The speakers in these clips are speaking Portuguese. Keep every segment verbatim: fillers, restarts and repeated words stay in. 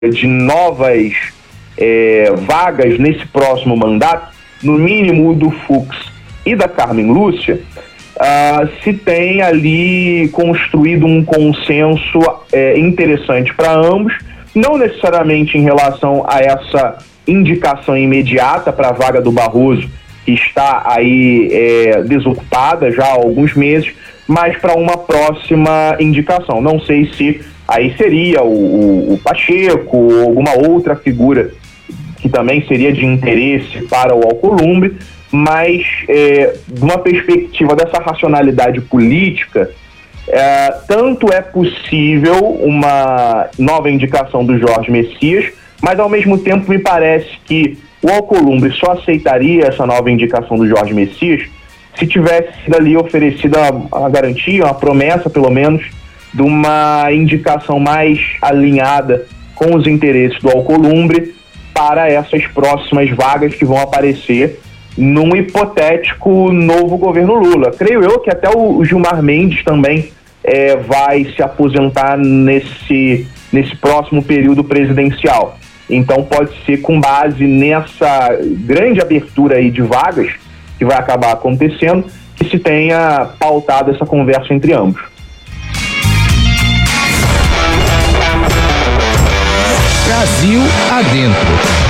de novas é, vagas nesse próximo mandato, no mínimo do Fux e da Carmen Lúcia, uh, se tem ali construído um consenso é, interessante para ambos, não necessariamente em relação a essa indicação imediata para a vaga do Barroso, que está aí é, desocupada já há alguns meses, mas para uma próxima indicação. Não sei se aí seria o, o, o Pacheco ou alguma outra figura que também seria de interesse para o Alcolumbre, mas é, de uma perspectiva dessa racionalidade política, é, tanto é possível uma nova indicação do Jorge Messias, mas ao mesmo tempo me parece que o Alcolumbre só aceitaria essa nova indicação do Jorge Messias se tivesse sido ali oferecida a garantia, uma promessa pelo menos, de uma indicação mais alinhada com os interesses do Alcolumbre para essas próximas vagas que vão aparecer num hipotético novo governo Lula. Creio eu que até o Gilmar Mendes também é, vai se aposentar nesse, nesse próximo período presidencial. Então pode ser com base nessa grande abertura aí de vagas que vai acabar acontecendo, que se tenha pautado essa conversa entre ambos. Brasil adentro.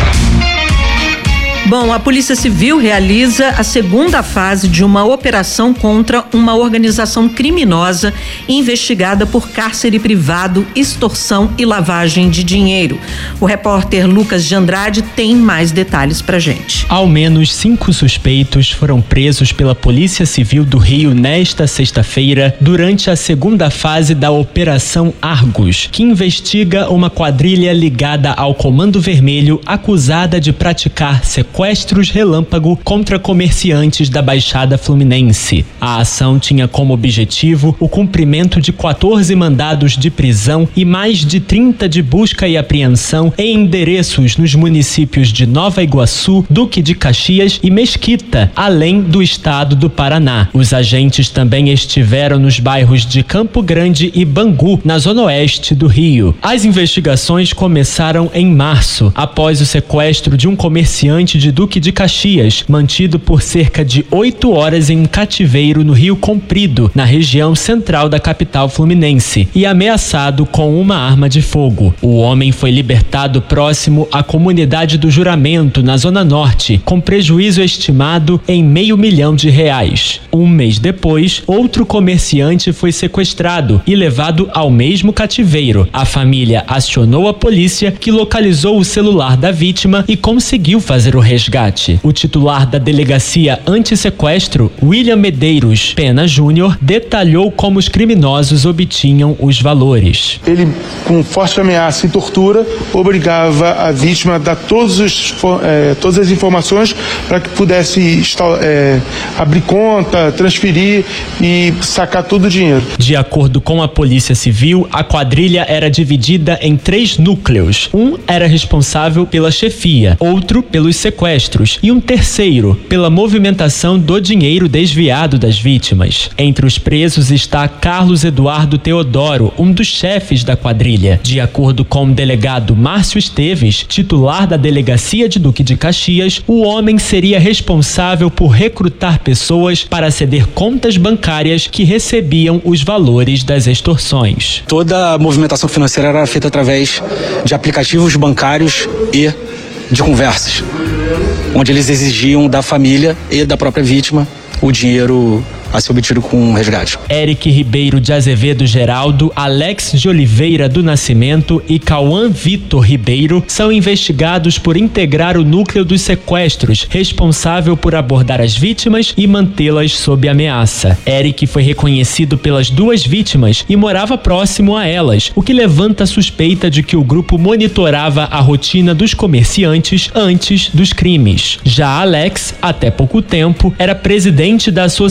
Bom, a Polícia Civil realiza a segunda fase de uma operação contra uma organização criminosa investigada por cárcere privado, extorsão e lavagem de dinheiro. O repórter Lucas de Andrade tem mais detalhes pra gente. Ao menos cinco suspeitos foram presos pela Polícia Civil do Rio nesta sexta-feira durante a segunda fase da Operação Argos, que investiga uma quadrilha ligada ao Comando Vermelho acusada de praticar sequestros sequestros relâmpago contra comerciantes da Baixada Fluminense. A ação tinha como objetivo o cumprimento de quatorze mandados de prisão e mais de trinta de busca e apreensão em endereços nos municípios de Nova Iguaçu, Duque de Caxias e Mesquita, além do estado do Paraná. Os agentes também estiveram nos bairros de Campo Grande e Bangu, na zona oeste do Rio. As investigações começaram em março, após o sequestro de um comerciante de Duque de Caxias, mantido por cerca de oito horas em um cativeiro no Rio Comprido, na região central da capital fluminense, e ameaçado com uma arma de fogo. O homem foi libertado próximo à comunidade do Juramento, na Zona Norte, com prejuízo estimado em meio milhão de reais. Um mês depois, outro comerciante foi sequestrado e levado ao mesmo cativeiro. A família acionou a polícia, que localizou o celular da vítima e conseguiu fazer o resgate. O titular da delegacia anti-sequestro, William Medeiros Pena Júnior, detalhou como os criminosos obtinham os valores. Ele, com forte ameaça e tortura, obrigava a vítima a dar todos os, eh, todas as informações para que pudesse eh, abrir conta, transferir e sacar todo o dinheiro. De acordo com a Polícia Civil, a quadrilha era dividida em três núcleos. Um era responsável pela chefia, outro pelos sequestros e um terceiro pela movimentação do dinheiro desviado das vítimas. Entre os presos está Carlos Eduardo Teodoro, um dos chefes da quadrilha. De acordo com o delegado Márcio Esteves, titular da delegacia de Duque de Caxias, o homem seria responsável por recrutar pessoas para ceder contas bancárias que recebiam os valores das extorsões. Toda a movimentação financeira era feita através de aplicativos bancários e de conversas, onde eles exigiam da família e da própria vítima o dinheiro a ser obtido com um resgate. Eric Ribeiro de Azevedo Geraldo, Alex de Oliveira do Nascimento e Cauã Vitor Ribeiro são investigados por integrar o núcleo dos sequestros, responsável por abordar as vítimas e mantê-las sob ameaça. Eric foi reconhecido pelas duas vítimas e morava próximo a elas, o que levanta a suspeita de que o grupo monitorava a rotina dos comerciantes antes dos crimes. Já Alex, até pouco tempo, era presidente da Associação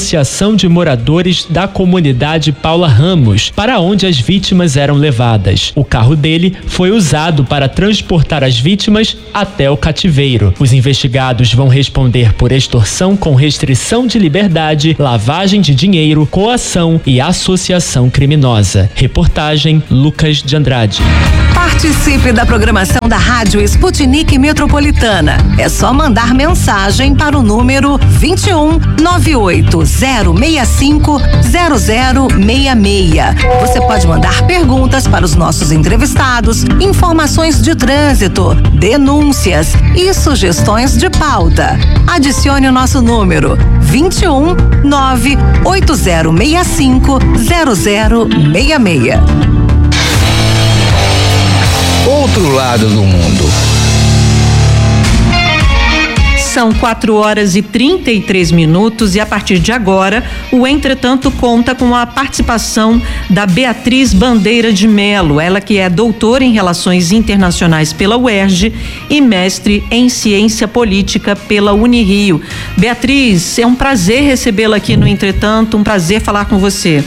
direção de moradores da comunidade Paula Ramos, para onde as vítimas eram levadas. O carro dele foi usado para transportar as vítimas até o cativeiro. Os investigados vão responder por extorsão com restrição de liberdade, lavagem de dinheiro, coação e associação criminosa. Reportagem Lucas de Andrade. Participe da programação da Rádio Sputnik Metropolitana. É só mandar mensagem para o número vinte e um, nove oito zero seis cinco, zero zero seis seis. Você pode mandar perguntas para os nossos entrevistados, informações de trânsito, denúncias e sugestões de pauta. Adicione o nosso número vinte e um, nove oito zero seis cinco, zero zero seis seis. Outro lado do mundo. São quatro horas e trinta e três minutos e a partir de agora o Entretanto conta com a participação da Beatriz Bandeira de Melo, ela que é doutora em Relações Internacionais pela U E R J e mestre em Ciência Política pela Unirio. Beatriz, é um prazer recebê-la aqui no Entretanto, um prazer falar com você.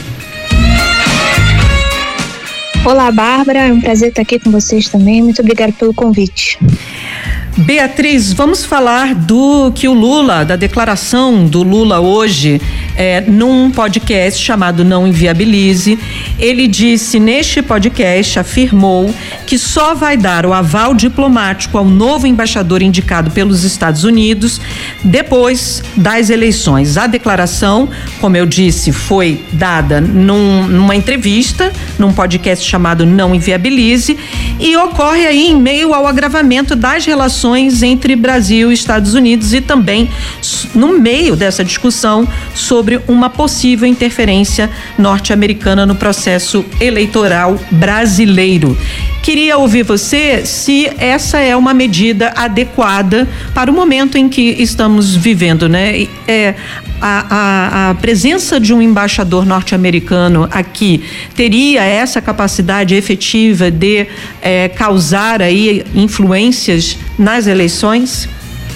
Olá, Bárbara, é um prazer estar aqui com vocês também, muito obrigada pelo convite. Beatriz, vamos falar do que o Lula, da declaração do Lula hoje, é, num podcast chamado Não Inviabilize. Ele disse neste podcast, afirmou que só vai dar o aval diplomático ao novo embaixador indicado pelos Estados Unidos depois das eleições. A declaração, como eu disse, foi dada num, numa entrevista, num podcast chamado Não Inviabilize, e ocorre aí em meio ao agravamento das relações entre Brasil e Estados Unidos e também no meio dessa discussão sobre uma possível interferência norte-americana no processo eleitoral brasileiro. Queria ouvir você se essa é uma medida adequada para o momento em que estamos vivendo, né? É, a, a, a presença de um embaixador norte-americano aqui teria essa capacidade efetiva de é, causar aí influências nas eleições?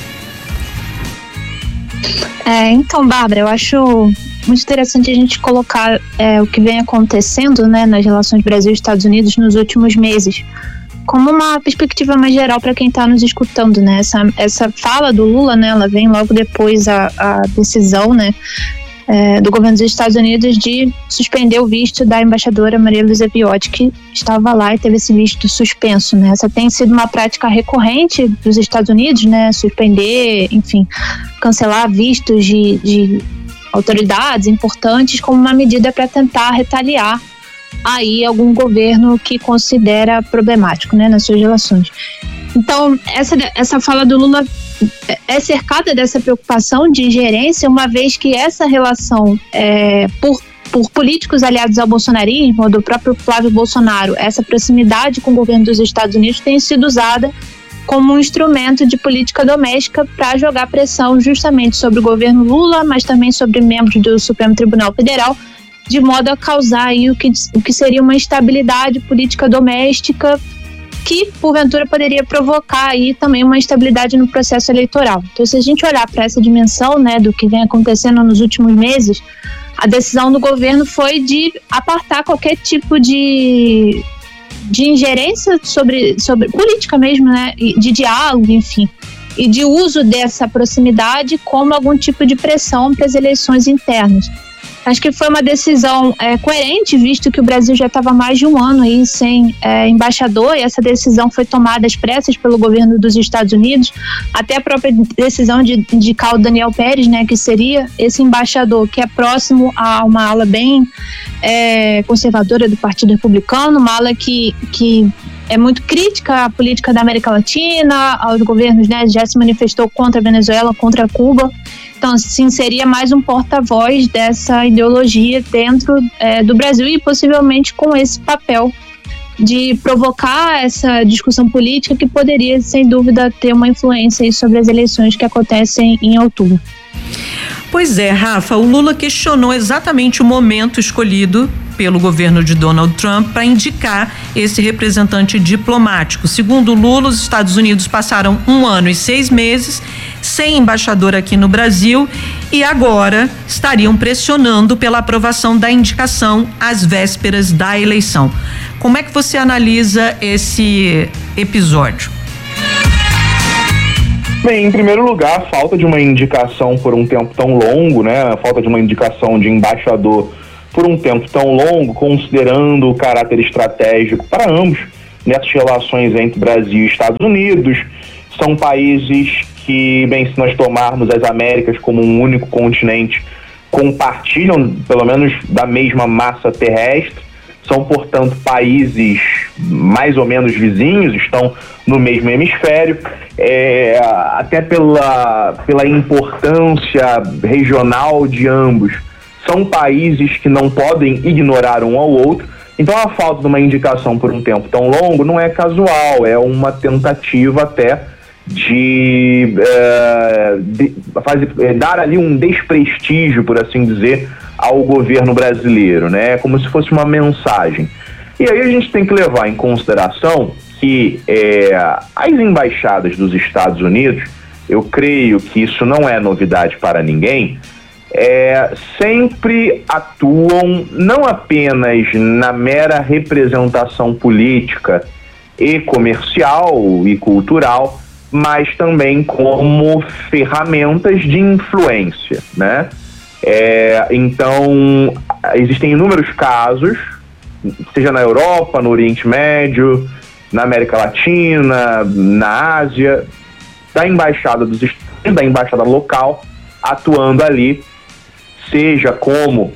É, então, Bárbara, eu acho muito interessante a gente colocar é, o que vem acontecendo, né, nas relações Brasil e Estados Unidos nos últimos meses, como uma perspectiva mais geral para quem está nos escutando, né? Essa, essa fala do Lula, né, ela vem logo depois a, a decisão, né, é, do governo dos Estados Unidos de suspender o visto da embaixadora Maria Luísa Viotti, que estava lá e teve esse visto suspenso, né? Essa tem sido uma prática recorrente dos Estados Unidos, né? Suspender, enfim, cancelar vistos de, de autoridades importantes como uma medida para tentar retaliar aí algum governo que considera problemático, né, nas suas relações. Então, essa, essa fala do Lula é cercada dessa preocupação de ingerência, uma vez que essa relação é, por, por políticos aliados ao bolsonarismo, ou do próprio Flávio Bolsonaro, essa proximidade com o governo dos Estados Unidos tem sido usada como um instrumento de política doméstica para jogar pressão justamente sobre o governo Lula, mas também sobre membros do Supremo Tribunal Federal, de modo a causar aí o que, o que seria uma instabilidade política doméstica que, porventura, poderia provocar aí também uma instabilidade no processo eleitoral. Então, se a gente olhar para essa dimensão, né, do que vem acontecendo nos últimos meses, a decisão do governo foi de apartar qualquer tipo de, de ingerência sobre, sobre política mesmo, né, de diálogo, enfim, e de uso dessa proximidade como algum tipo de pressão para as eleições internas. Acho que foi uma decisão é, coerente, visto que o Brasil já estava mais de um ano aí sem é, embaixador, e essa decisão foi tomada às pressas pelo governo dos Estados Unidos, até a própria decisão de indicar o Daniel Pérez, né, que seria esse embaixador que é próximo a uma ala bem é, conservadora do Partido Republicano, uma ala que, que é muito crítica à política da América Latina, aos governos, né, já se manifestou contra a Venezuela, contra Cuba. Então, assim, seria mais um porta-voz dessa ideologia dentro é, do Brasil e possivelmente com esse papel de provocar essa discussão política que poderia, sem dúvida, ter uma influência aí sobre as eleições que acontecem em outubro. Pois é, Rafa, o Lula questionou exatamente o momento escolhido pelo governo de Donald Trump para indicar esse representante diplomático. Segundo Lula, os Estados Unidos passaram um ano e seis meses sem embaixador aqui no Brasil e agora estariam pressionando pela aprovação da indicação às vésperas da eleição. Como é que você analisa esse episódio? Bem, em primeiro lugar, a falta de uma indicação por um tempo tão longo, né? A falta de uma indicação de embaixador por um tempo tão longo, considerando o caráter estratégico para ambos nessas relações entre Brasil e Estados Unidos. São países que, bem, se nós tomarmos as Américas como um único continente, compartilham pelo menos da mesma massa terrestre. São, portanto, países mais ou menos vizinhos, estão no mesmo hemisfério, é, até pela, pela importância regional de ambos. São países que não podem ignorar um ao outro. Então, a falta de uma indicação por um tempo tão longo não é casual, é uma tentativa até de, é, de fazer, é, dar ali um desprestígio, por assim dizer, ao governo brasileiro, né? Como se fosse uma mensagem. E aí a gente tem que levar em consideração que é, as embaixadas dos Estados Unidos, eu creio que isso não é novidade para ninguém, é, sempre atuam não apenas na mera representação política e comercial e cultural, mas também como ferramentas de influência, né? É, então, existem inúmeros casos, seja na Europa, no Oriente Médio, na América Latina, na Ásia, da embaixada dos da embaixada local atuando ali, seja como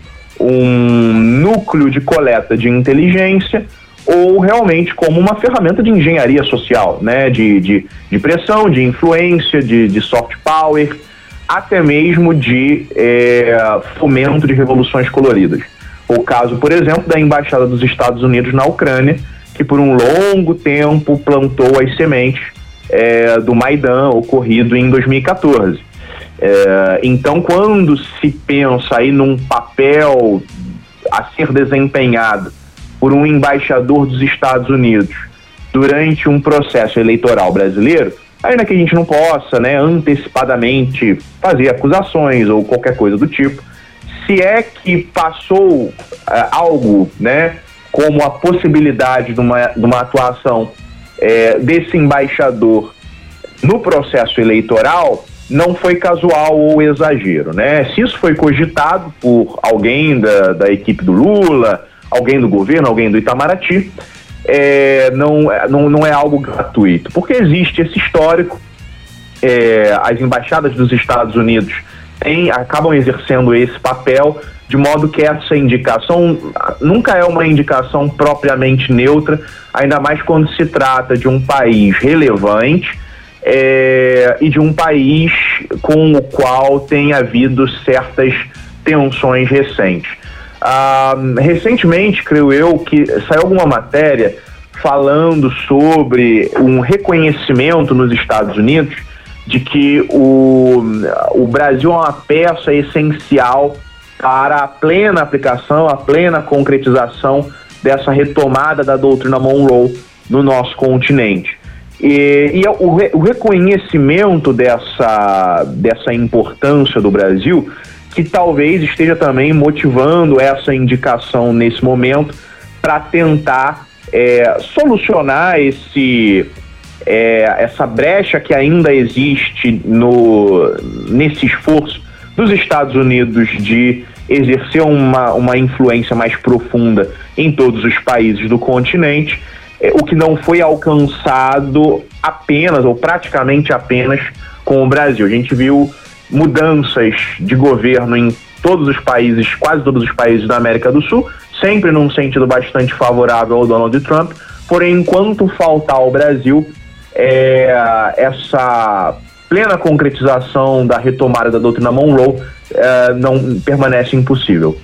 um núcleo de coleta de inteligência ou realmente como uma ferramenta de engenharia social, né? de, de, de pressão, de influência, de, de soft power, até mesmo de é, fomento de revoluções coloridas. O caso, por exemplo, da Embaixada dos Estados Unidos na Ucrânia, que por um longo tempo plantou as sementes é, do Maidan, ocorrido em dois mil e quatorze. É, então, quando se pensa aí num papel a ser desempenhado por um embaixador dos Estados Unidos durante um processo eleitoral brasileiro, ainda que a gente não possa, né, antecipadamente fazer acusações ou qualquer coisa do tipo, se é que passou uh, algo, né, como a possibilidade de uma, de uma atuação eh, desse embaixador no processo eleitoral, não foi casual ou exagero, né? Se isso foi cogitado por alguém da, da equipe do Lula, alguém do governo, alguém do Itamaraty, É, não, não, não é algo gratuito, porque existe esse histórico, é, as embaixadas dos Estados Unidos têm, acabam exercendo esse papel, de modo que essa indicação nunca é uma indicação propriamente neutra, ainda mais quando se trata de um país relevante é, e de um país com o qual tem havido certas tensões recentes. Ah, recentemente, creio eu, que saiu alguma matéria falando sobre um reconhecimento nos Estados Unidos de que o, o Brasil é uma peça essencial para a plena aplicação, a plena concretização dessa retomada da doutrina Monroe no nosso continente. E, e o, o reconhecimento dessa, dessa importância do Brasil, que talvez esteja também motivando essa indicação nesse momento para tentar é, solucionar esse, é, essa brecha que ainda existe no, nesse esforço dos Estados Unidos de exercer uma, uma influência mais profunda em todos os países do continente, é, o que não foi alcançado apenas, ou praticamente apenas, com o Brasil. A gente viu mudanças de governo em todos os países, quase todos os países da América do Sul, sempre num sentido bastante favorável ao Donald Trump, porém, enquanto faltar ao Brasil é, essa plena concretização da retomada da doutrina Monroe é, não permanece impossível.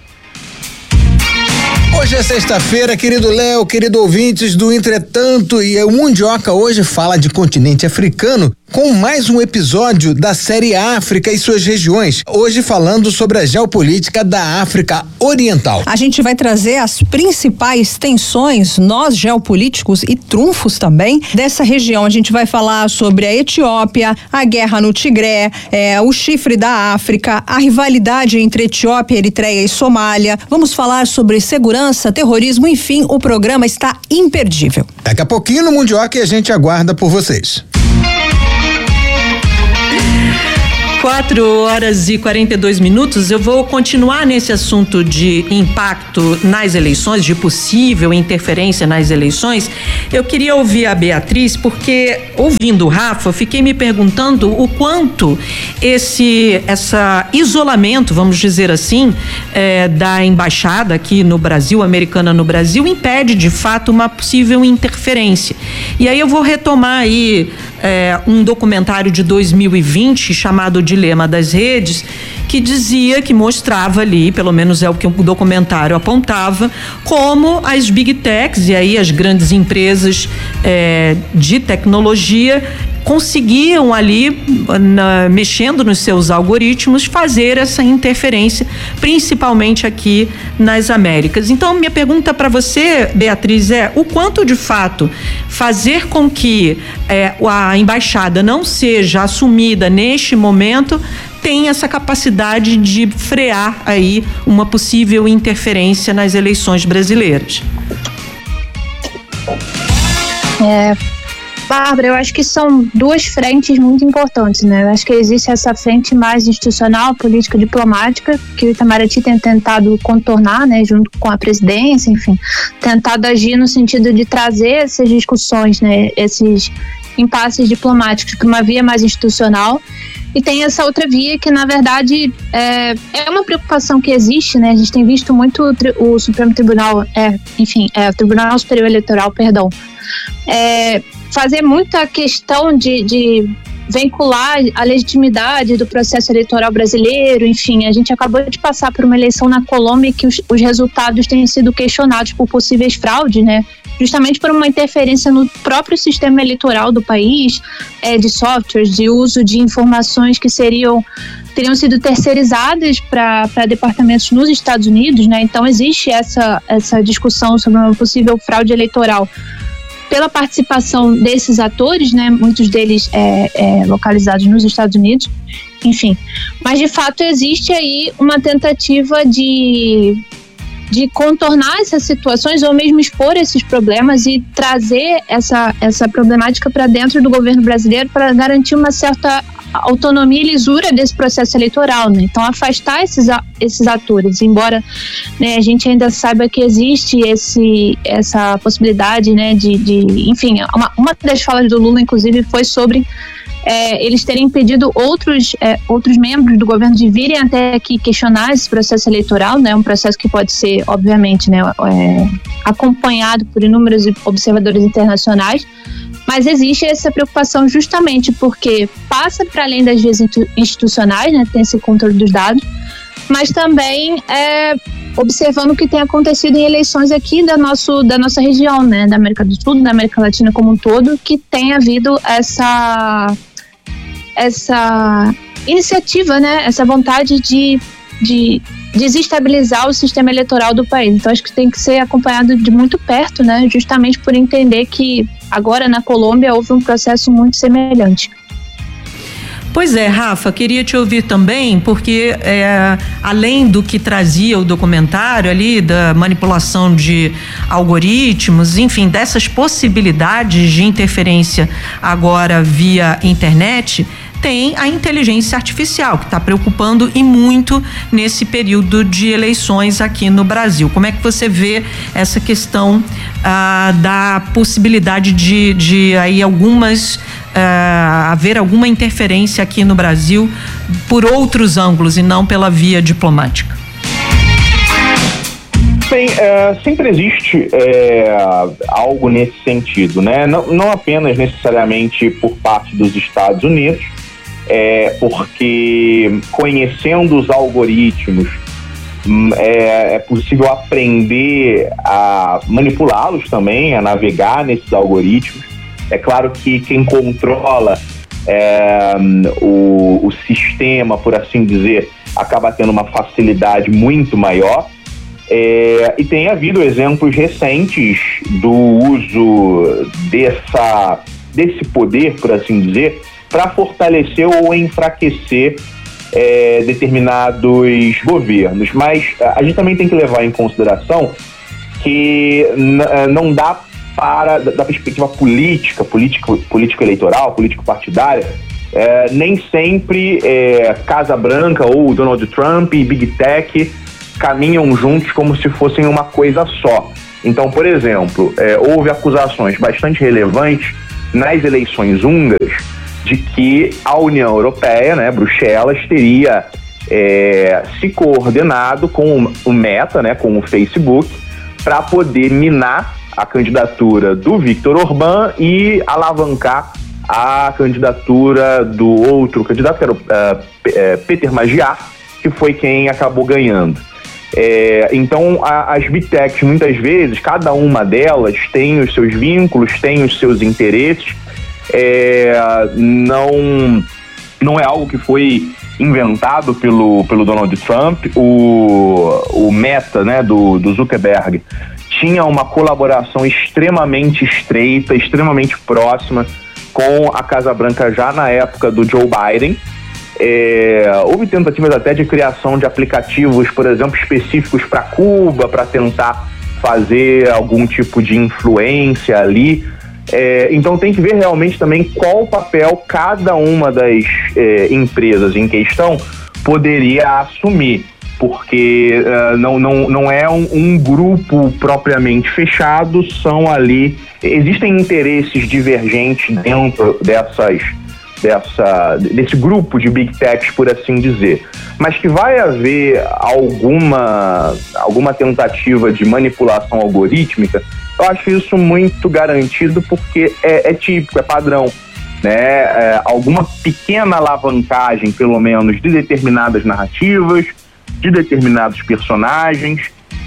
Hoje é sexta-feira, querido Léo, querido ouvintes do Entretanto, e o Mundioca hoje fala de continente africano com mais um episódio da série África e suas regiões. Hoje falando sobre a geopolítica da África Oriental. A gente vai trazer as principais tensões, nós geopolíticos e trunfos também dessa região. A gente vai falar sobre a Etiópia, a guerra no Tigré, é, o chifre da África, a rivalidade entre Etiópia, Eritreia e Somália. Vamos falar sobre segurança, terrorismo, enfim, o programa está imperdível. Daqui a pouquinho no Mundioca a gente aguarda por vocês. Quatro horas e quarenta e dois minutos. Eu vou continuar nesse assunto de impacto nas eleições, de possível interferência nas eleições. Eu queria ouvir a Beatriz, porque ouvindo o Rafa, eu fiquei me perguntando o quanto esse essa isolamento, vamos dizer assim, é, da embaixada aqui no Brasil, americana no Brasil, impede de fato uma possível interferência. E aí eu vou retomar aí é, um documentário de dois mil e vinte chamado Dilema das Redes, que dizia, que mostrava ali, pelo menos é o que o documentário apontava, como as big techs e aí as grandes empresas é, de tecnologia conseguiam ali, na, mexendo nos seus algoritmos, fazer essa interferência, principalmente aqui nas Américas. Então, minha pergunta para você, Beatriz, é o quanto de fato fazer com que é, a embaixada não seja assumida neste momento tem essa capacidade de frear aí uma possível interferência nas eleições brasileiras. É, Bárbara, eu acho que são duas frentes muito importantes, né? Eu acho que existe essa frente mais institucional, política, diplomática, que o Itamaraty tem tentado contornar, né, junto com a presidência, enfim, tentado agir no sentido de trazer essas discussões, né, esses impasses diplomáticos para uma via mais institucional. E tem essa outra via que, na verdade, é, é uma preocupação que existe, né? A gente tem visto muito o, o Supremo Tribunal, é, enfim, é, o Tribunal Superior Eleitoral, perdão, é, fazer muita questão de, de vincular a legitimidade do processo eleitoral brasileiro. Enfim, a gente acabou de passar por uma eleição na Colômbia que os, os resultados têm sido questionados por possíveis fraudes, né? Justamente por uma interferência no próprio sistema eleitoral do país, é, de softwares, de uso de informações que seriam, teriam sido terceirizadas para departamentos nos Estados Unidos, né? Então existe essa, essa discussão sobre uma possível fraude eleitoral pela participação desses atores, né? Muitos deles é, é, localizados nos Estados Unidos, enfim. Mas de fato existe aí uma tentativa de de contornar essas situações ou mesmo expor esses problemas e trazer essa, essa problemática para dentro do governo brasileiro para garantir uma certa autonomia e lisura desse processo eleitoral, né? Então afastar esses, esses atores, embora, né, a gente ainda saiba que existe esse, essa possibilidade, né, de, de enfim, uma, uma das falas do Lula inclusive foi sobre É, eles terem impedido outros, é, outros membros do governo de virem até aqui questionar esse processo eleitoral, né? Um processo que pode ser, obviamente, né, é, acompanhado por inúmeros observadores internacionais, mas existe essa preocupação justamente porque passa para além das vias institucionais, né? Tem esse controle dos dados, mas também é, observando o que tem acontecido em eleições aqui da, nosso, da nossa região, né? Da América do Sul, da América Latina como um todo, que tem havido essa... essa iniciativa, né, essa vontade de, de desestabilizar o sistema eleitoral do país. Então acho que tem que ser acompanhado de muito perto, né, justamente por entender que agora na Colômbia houve um processo muito semelhante. Pois é, Rafa, queria te ouvir também, porque é, além do que trazia o documentário ali, da manipulação de algoritmos, enfim, dessas possibilidades de interferência agora via internet, tem a inteligência artificial, que está preocupando e muito nesse período de eleições aqui no Brasil. Como é que você vê essa questão ah, da possibilidade de, de aí algumas ah, haver alguma interferência aqui no Brasil por outros ângulos e não pela via diplomática? Bem, é, sempre existe é, algo nesse sentido, né? Não, não apenas necessariamente por parte dos Estados Unidos, é, porque conhecendo os algoritmos é, é possível aprender a manipulá-los também, a navegar nesses algoritmos. É claro que quem controla é, o, o sistema, por assim dizer, acaba tendo uma facilidade muito maior. É, e tem havido exemplos recentes do uso dessa, desse poder, por assim dizer, para fortalecer ou enfraquecer é, determinados governos. Mas a gente também tem que levar em consideração que n- não dá para, da perspectiva política, político, político-eleitoral, político-partidária, é, nem sempre é, Casa Branca ou Donald Trump e Big Tech caminham juntos como se fossem uma coisa só. Então, por exemplo, é, houve acusações bastante relevantes nas eleições húngaras de que a União Europeia, né, Bruxelas, teria é, se coordenado com o Meta, né, com o Facebook, para poder minar a candidatura do Viktor Orbán e alavancar a candidatura do outro candidato, que era o uh, P- Peter Magyar, que foi quem acabou ganhando. É, então, a, as Big Techs, muitas vezes, cada uma delas tem os seus vínculos, tem os seus interesses. É, não, não é algo que foi inventado pelo, pelo Donald Trump. O, o Meta, né, do, do Zuckerberg, tinha uma colaboração extremamente estreita, extremamente próxima com a Casa Branca já na época do Joe Biden. É, houve tentativas até de criação de aplicativos, por exemplo, específicos para Cuba, para tentar fazer algum tipo de influência ali. É, então tem que ver realmente também qual papel cada uma das é, empresas em questão poderia assumir, porque uh, não, não, não é um, um grupo propriamente fechado, são ali, existem interesses divergentes dentro dessas Dessa, desse grupo de Big Techs, por assim dizer, mas que vai haver alguma, alguma tentativa de manipulação algorítmica, eu acho isso muito garantido, porque é, é típico, é padrão, né? É, alguma pequena alavancagem, pelo menos, de determinadas narrativas, de determinados personagens,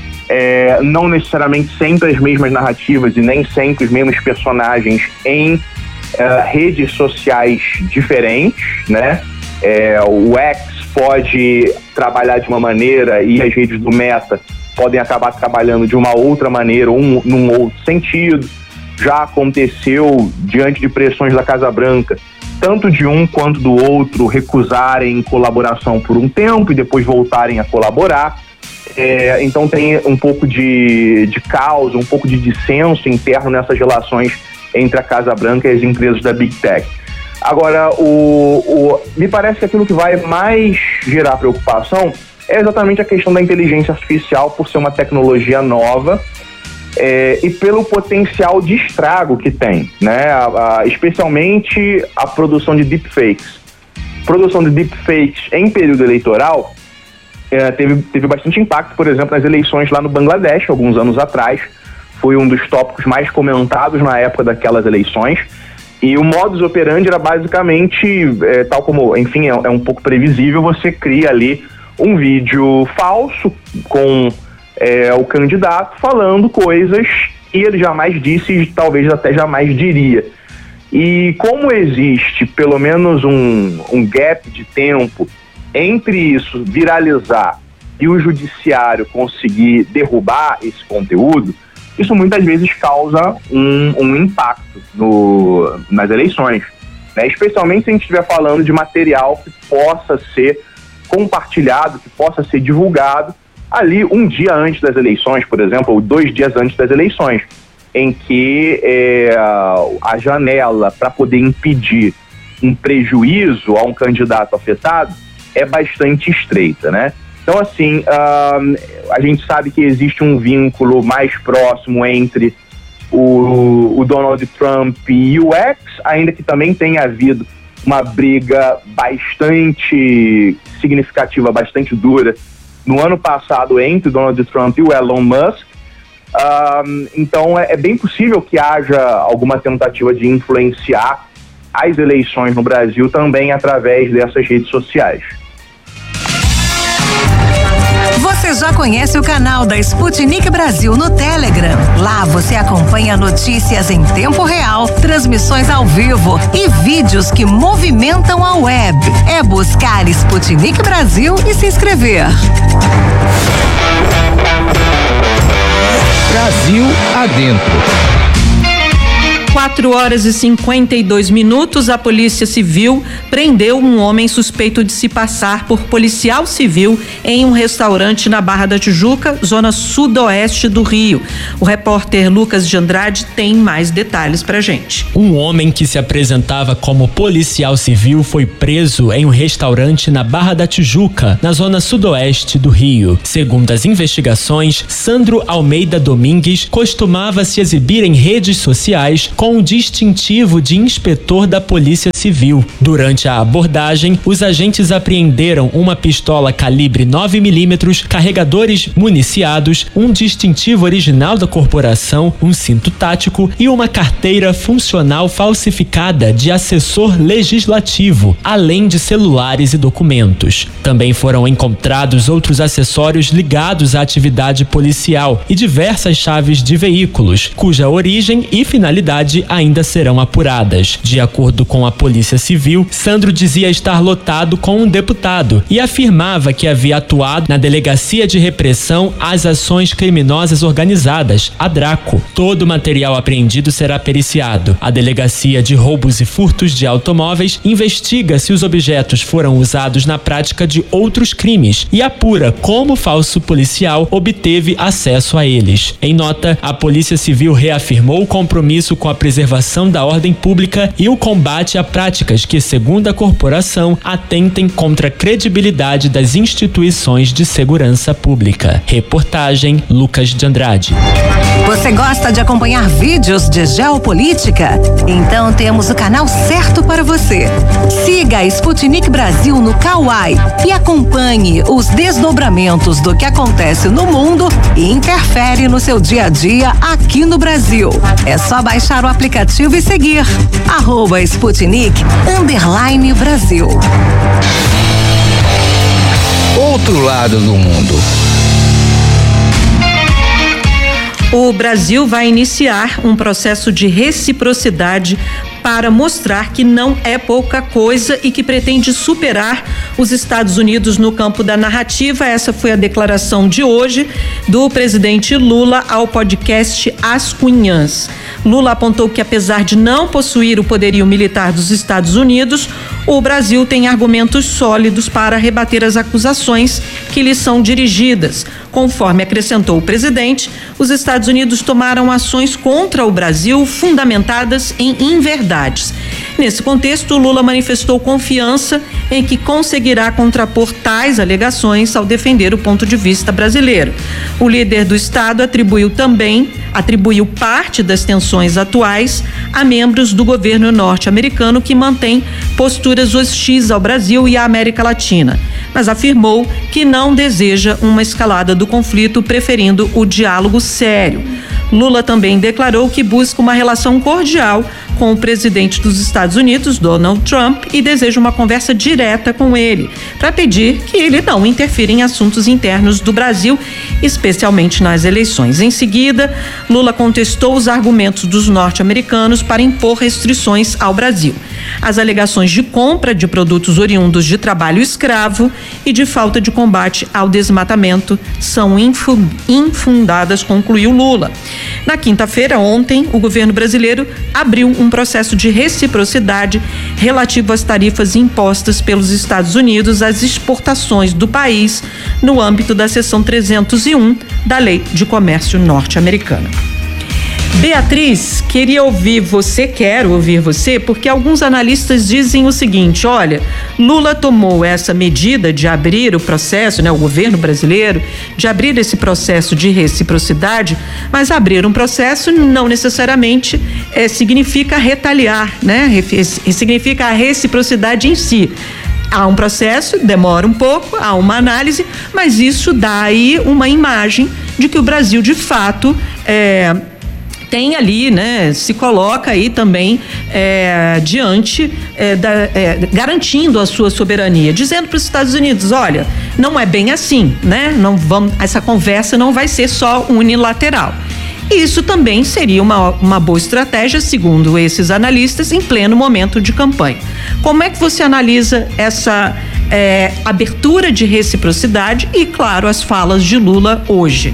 é, não necessariamente sempre as mesmas narrativas e nem sempre os mesmos personagens em Uh, redes sociais diferentes, né? É, o X pode trabalhar de uma maneira e as redes do Meta podem acabar trabalhando de uma outra maneira, um, num outro sentido. Já aconteceu, diante de pressões da Casa Branca, tanto de um quanto do outro recusarem colaboração por um tempo e depois voltarem a colaborar. É, então tem um pouco de, de caos, um pouco de dissenso interno nessas relações entre a Casa Branca e as empresas da Big Tech. Agora, o, o, me parece que aquilo que vai mais gerar preocupação é exatamente a questão da inteligência artificial, por ser uma tecnologia nova é, e pelo potencial de estrago que tem, né? A, a, especialmente a produção de deepfakes. Produção de deepfakes em período eleitoral é, teve, teve bastante impacto, por exemplo, nas eleições lá no Bangladesh, alguns anos atrás. Foi um dos tópicos mais comentados na época daquelas eleições. E o modus operandi era basicamente, é, tal como, enfim, é, é um pouco previsível, você cria ali um vídeo falso com é, o candidato falando coisas que ele jamais disse e talvez até jamais diria. E como existe pelo menos um, um gap de tempo entre isso viralizar e o judiciário conseguir derrubar esse conteúdo, isso muitas vezes causa um, um impacto no, nas eleições, né? Especialmente se a gente estiver falando de material que possa ser compartilhado, que possa ser divulgado ali um dia antes das eleições, por exemplo, ou dois dias antes das eleições, em que é, a janela para poder impedir um prejuízo a um candidato afetado é bastante estreita, né? Então, assim, uh, a gente sabe que existe um vínculo mais próximo entre o, o Donald Trump e o X, ainda que também tenha havido uma briga bastante significativa, bastante dura, no ano passado entre o Donald Trump e o Elon Musk. Uh, então, é, é bem possível que haja alguma tentativa de influenciar as eleições no Brasil também através dessas redes sociais. Você Já conhece o canal da Sputnik Brasil no Telegram? Lá você acompanha notícias em tempo real, transmissões ao vivo e vídeos que movimentam a web. É buscar Sputnik Brasil e se inscrever. Brasil adentro. Quatro horas e cinquenta e dois minutos, a Polícia Civil prendeu um homem suspeito de se passar por policial civil em um restaurante na Barra da Tijuca, zona sudoeste do Rio. O repórter Lucas de Andrade tem mais detalhes pra gente. Um homem que se apresentava como policial civil foi preso em um restaurante na Barra da Tijuca, na zona sudoeste do Rio. Segundo as investigações, Sandro Almeida Domingues costumava se exibir em redes sociais com o distintivo de inspetor da Polícia Civil. Durante a abordagem, os agentes apreenderam uma pistola calibre nove milímetros, carregadores municiados, um distintivo original da corporação, um cinto tático e uma carteira funcional falsificada de assessor legislativo, além de celulares e documentos. Também foram encontrados outros acessórios ligados à atividade policial e diversas chaves de veículos, cuja origem e finalidade ainda serão apuradas. De acordo com a Polícia Civil, Sandro dizia estar lotado com um deputado e afirmava que havia atuado na Delegacia de Repressão às Ações Criminosas Organizadas, a DRACO. Todo o material apreendido será periciado. A Delegacia de Roubos e Furtos de Automóveis investiga se os objetos foram usados na prática de outros crimes e apura como o falso policial obteve acesso a eles. Em nota, a Polícia Civil reafirmou o compromisso com a preservação da ordem pública e o combate a práticas que, segundo a corporação, atentem contra a credibilidade das instituições de segurança pública. Reportagem Lucas de Andrade. Você gosta de acompanhar vídeos de geopolítica? Então temos o canal certo para você. Siga a Sputnik Brasil no Kawai e acompanhe os desdobramentos do que acontece no mundo e interfere no seu dia a dia aqui no Brasil. É só baixar o aplicativo e seguir arroba Sputnik underline Brasil. Outro lado do mundo. O Brasil vai iniciar um processo de reciprocidade para mostrar que não é pouca coisa e que pretende superar os Estados Unidos no campo da narrativa. Essa foi a declaração de hoje do presidente Lula ao podcast As Cunhãs. Lula apontou que, apesar de não possuir o poderio militar dos Estados Unidos, o Brasil tem argumentos sólidos para rebater as acusações que lhe são dirigidas. Conforme acrescentou o presidente, os Estados Unidos tomaram ações contra o Brasil fundamentadas em inverdades. Nesse contexto, Lula manifestou confiança em que conseguirá contrapor tais alegações ao defender o ponto de vista brasileiro. O líder do Estado atribuiu também, atribuiu parte das tensões atuais a membros do governo norte-americano que mantém posturas hostis ao Brasil e à América Latina, mas afirmou que não deseja uma escalada do conflito, preferindo o diálogo sério. Lula também declarou que busca uma relação cordial com o presidente dos Estados Unidos, Donald Trump, e deseja uma conversa direta com ele, para pedir que ele não interfira em assuntos internos do Brasil, especialmente nas eleições. Em seguida, Lula contestou os argumentos dos norte-americanos para impor restrições ao Brasil. As alegações de compra de produtos oriundos de trabalho escravo e de falta de combate ao desmatamento são infundadas, concluiu Lula. Na quinta-feira, ontem, o governo brasileiro abriu um processo de reciprocidade relativo às tarifas impostas pelos Estados Unidos às exportações do país no âmbito da seção trezentos e um da Lei de Comércio Norte-Americana. Beatriz, queria ouvir você, quero ouvir você, porque alguns analistas dizem o seguinte: olha, Lula tomou essa medida de abrir o processo, né, o governo brasileiro, de abrir esse processo de reciprocidade, mas abrir um processo não necessariamente é, significa retaliar, né, significa a reciprocidade em si. Há um processo, demora um pouco, há uma análise, mas isso dá aí uma imagem de que o Brasil, de fato, é, tem ali, né, se coloca aí também é, diante, é, da, é, garantindo a sua soberania, dizendo para os Estados Unidos, olha, não é bem assim, né? Não vamos, essa conversa não vai ser só unilateral. Isso também seria uma, uma boa estratégia, segundo esses analistas, em pleno momento de campanha. Como é que você analisa essa é, abertura de reciprocidade e, claro, as falas de Lula hoje?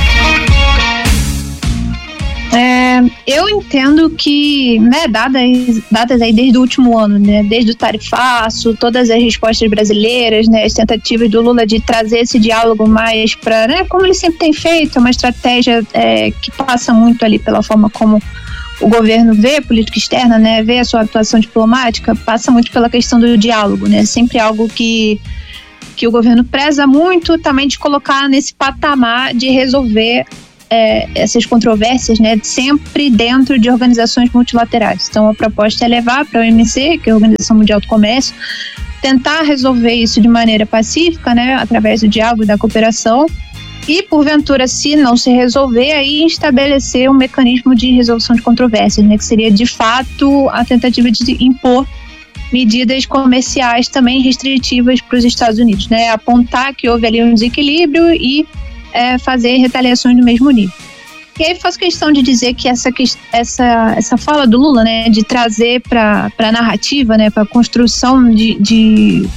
É, eu entendo que, né, dadas, dadas aí desde o último ano, né, desde o tarifaço, todas as respostas brasileiras, né, as tentativas do Lula de trazer esse diálogo mais para, né, como ele sempre tem feito, uma estratégia é, que passa muito ali pela forma como o governo vê a política externa, né, vê a sua atuação diplomática, passa muito pela questão do diálogo, né, sempre algo que que o governo preza muito também de colocar nesse patamar de resolver É, essas controvérsias, né, sempre dentro de organizações multilaterais. Então a proposta é levar para a O M C, que é a Organização Mundial do Comércio, tentar resolver isso de maneira pacífica, né, através do diálogo e da cooperação, e porventura, se não se resolver, aí estabelecer um mecanismo de resolução de controvérsias, né, que seria de fato a tentativa de impor medidas comerciais também restritivas para os Estados Unidos, né, apontar que houve ali um desequilíbrio e É fazer retaliações do mesmo nível. E aí faço questão de dizer que essa, essa, essa fala do Lula, né, de trazer para a narrativa, né, para a construção de, de...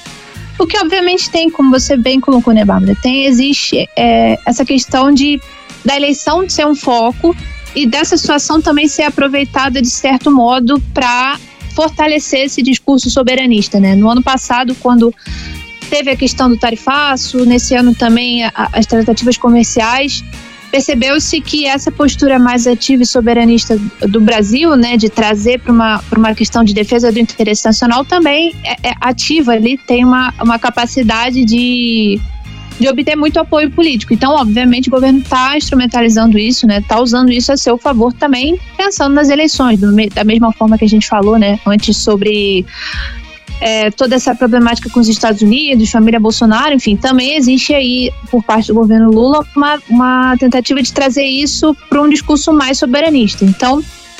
O que obviamente tem, como você bem colocou, né, Bárbara? Tem, existe é, essa questão de, da eleição de ser um foco e dessa situação também ser aproveitada de certo modo para fortalecer esse discurso soberanista, né? No ano passado, quando teve a questão do tarifaço, nesse ano também a, as tratativas comerciais, percebeu-se que essa postura mais ativa e soberanista do Brasil, né, de trazer para uma, para uma questão de defesa do interesse nacional, também é, é ativa ali, tem uma, uma capacidade de, de obter muito apoio político. Então, obviamente, o governo está instrumentalizando isso, né, está usando isso a seu favor também, pensando nas eleições, do, da mesma forma que a gente falou, né, antes sobre É, toda essa problemática com os Estados Unidos, família Bolsonaro, enfim, também existe aí, por parte do governo Lula, uma, uma tentativa de trazer isso para um discurso mais soberanista. Então,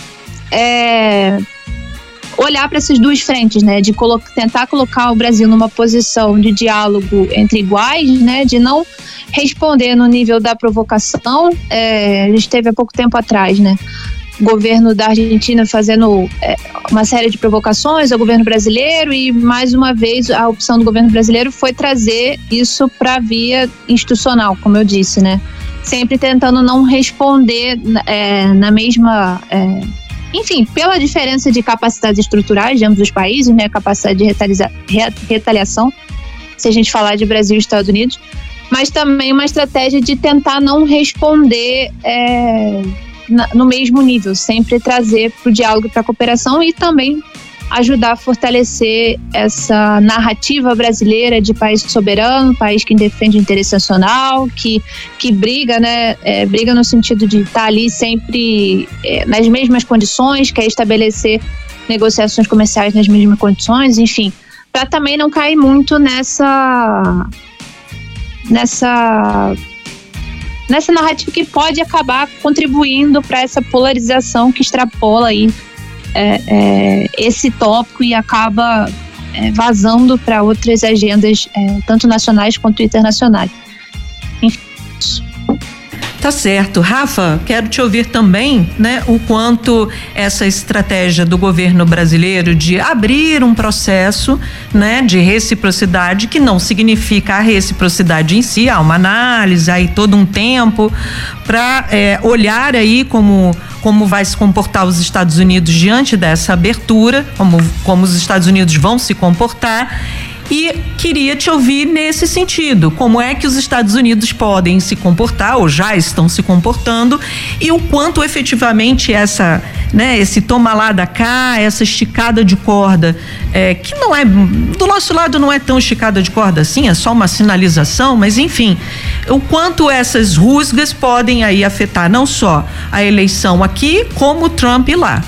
é, olhar para essas duas frentes, né, de colo- tentar colocar o Brasil numa posição de diálogo entre iguais, né, de não responder no nível da provocação. É, a gente teve há pouco tempo atrás, né, o governo da Argentina fazendo é, uma série de provocações ao governo brasileiro, e mais uma vez a opção do governo brasileiro foi trazer isso para a via institucional, como eu disse, né? Sempre tentando não responder é, na mesma... É, enfim, pela diferença de capacidades estruturais de ambos os países, né? Capacidade de retaliza, retaliação, se a gente falar de Brasil e Estados Unidos, mas também uma estratégia de tentar não responder... É, no mesmo nível, sempre trazer para o diálogo e para a cooperação, e também ajudar a fortalecer essa narrativa brasileira de país soberano, país que defende o interesse nacional, que, que briga, né, é, briga no sentido de estar ali sempre é, nas mesmas condições, quer estabelecer negociações comerciais nas mesmas condições, enfim, para também não cair muito nessa nessa nessa narrativa que pode acabar contribuindo para essa polarização que extrapola aí, é, é, esse tópico e acaba é, vazando para outras agendas, é, tanto nacionais quanto internacionais. Enfim. Tá certo. Rafa, quero te ouvir também, né, o quanto essa estratégia do governo brasileiro de abrir um processo, né, de reciprocidade, que não significa a reciprocidade em si, há uma análise, aí todo um tempo para é, olhar aí como como vai se comportar os Estados Unidos diante dessa abertura, como como os Estados Unidos vão se comportar. E queria te ouvir nesse sentido, como é que os Estados Unidos podem se comportar, ou já estão se comportando, e o quanto efetivamente essa, né, esse toma lá da cá, essa esticada de corda, é, que não é, do nosso lado não é tão esticada de corda assim, é só uma sinalização, mas enfim, o quanto essas rusgas podem aí afetar não só a eleição aqui, como o Trump lá.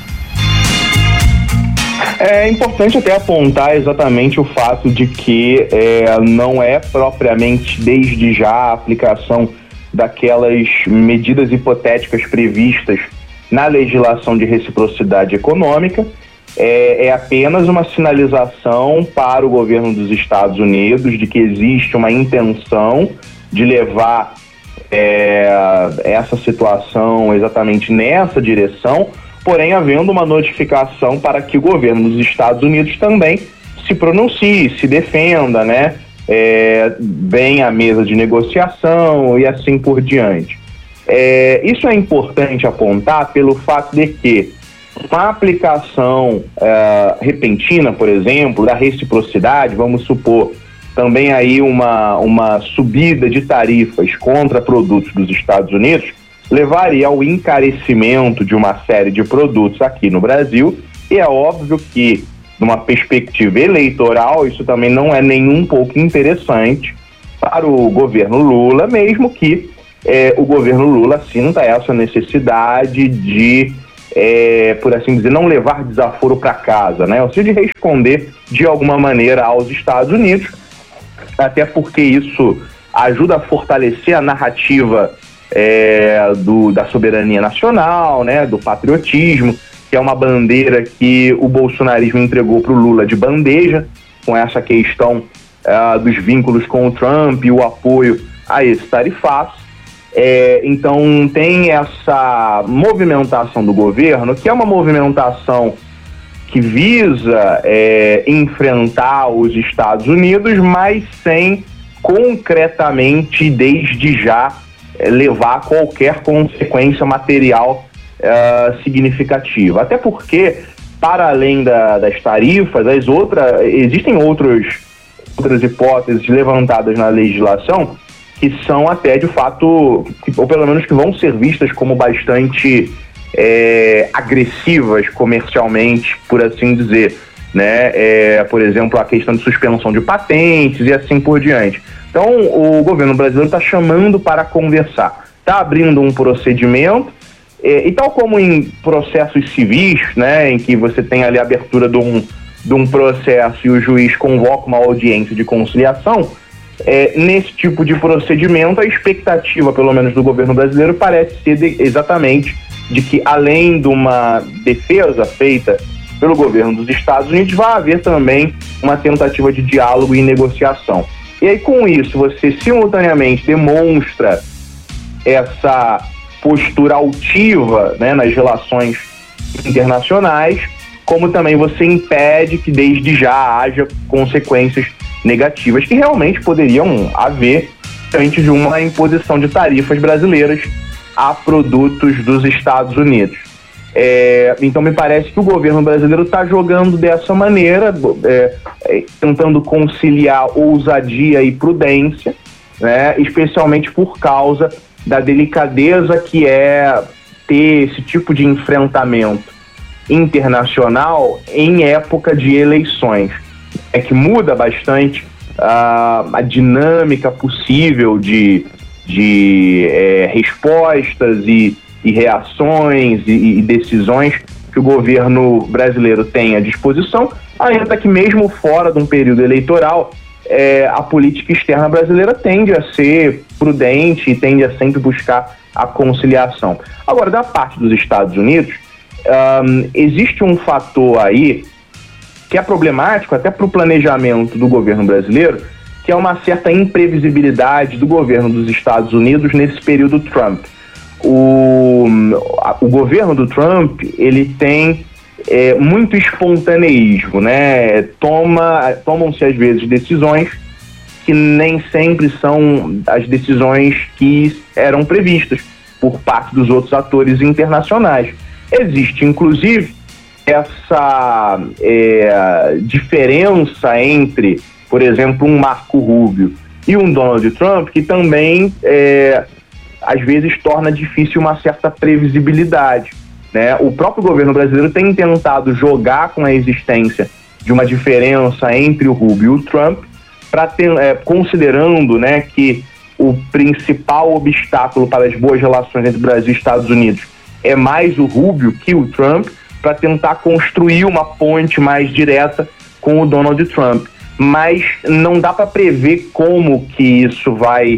É importante até apontar exatamente o fato de que é, não é propriamente desde já a aplicação daquelas medidas hipotéticas previstas na legislação de reciprocidade econômica. É, é apenas uma sinalização para o governo dos Estados Unidos de que existe uma intenção de levar é, essa situação exatamente nessa direção, porém havendo uma notificação para que o governo dos Estados Unidos também se pronuncie, se defenda, né? É, venha à mesa de negociação e assim por diante. É, isso é importante apontar pelo fato de que uma aplicação é, repentina, por exemplo, da reciprocidade, vamos supor, também aí uma, uma subida de tarifas contra produtos dos Estados Unidos, levaria ao encarecimento de uma série de produtos aqui no Brasil, e é óbvio que, numa perspectiva eleitoral, isso também não é nem um pouco interessante para o governo Lula, mesmo que é, o governo Lula sinta essa necessidade de, é, por assim dizer, não levar desaforo para casa, né? Ou seja, de responder de alguma maneira aos Estados Unidos, até porque isso ajuda a fortalecer a narrativa é, do, da soberania nacional, né, do patriotismo, que é uma bandeira que o bolsonarismo entregou para o Lula de bandeja, com essa questão uh, dos vínculos com o Trump e o apoio a esse tarifaço. É, então tem essa movimentação do governo, que é uma movimentação que visa é, enfrentar os Estados Unidos, mas sem concretamente, desde já, é, levar qualquer consequência material Uh, significativa, até porque, para além da, das tarifas, as outras, existem outros, outras hipóteses levantadas na legislação que são até de fato, que, ou pelo menos que vão ser vistas como bastante é, agressivas comercialmente, por assim dizer, né? É, por exemplo, a questão de suspensão de patentes e assim por diante. Então, o governo brasileiro está chamando para conversar, está abrindo um procedimento. É, e tal como em processos civis, né, em que você tem ali a abertura de um, de um processo e o juiz convoca uma audiência de conciliação, é, nesse tipo de procedimento a expectativa, pelo menos do governo brasileiro, parece ser de, exatamente de que, além de uma defesa feita pelo governo dos Estados Unidos, vai haver também uma tentativa de diálogo e negociação. E aí, com isso, você simultaneamente demonstra essa postura altiva, né, nas relações internacionais, como também você impede que desde já haja consequências negativas que realmente poderiam haver diante de uma imposição de tarifas brasileiras a produtos dos Estados Unidos. É, então me parece que o governo brasileiro está jogando dessa maneira, é, é, tentando conciliar ousadia e prudência, né, especialmente por causa da delicadeza que é ter esse tipo de enfrentamento internacional em época de eleições. É que muda bastante uh, a dinâmica possível de, de é, respostas e, e reações e, e decisões que o governo brasileiro tem à disposição, ainda que mesmo fora de um período eleitoral, É, a política externa brasileira tende a ser prudente e tende a sempre buscar a conciliação. Agora, da parte dos Estados Unidos, um, existe um fator aí que é problemático até para o planejamento do governo brasileiro, que é uma certa imprevisibilidade do governo dos Estados Unidos nesse período Trump. O, a, o governo do Trump, ele tem É, muito espontaneísmo, né? Toma, tomam-se às vezes decisões que nem sempre são as decisões que eram previstas por parte dos outros atores internacionais. Existe, inclusive, essa é, diferença entre, por exemplo, um Marco Rubio e um Donald Trump, que também, é, às vezes, torna difícil uma certa previsibilidade. Né? O próprio governo brasileiro tem tentado jogar com a existência de uma diferença entre o Rubio e o Trump, pra ter, é, considerando, né, que o principal obstáculo para as boas relações entre Brasil e Estados Unidos é mais o Rubio que o Trump, para tentar construir uma ponte mais direta com o Donald Trump. Mas não dá para prever como que isso vai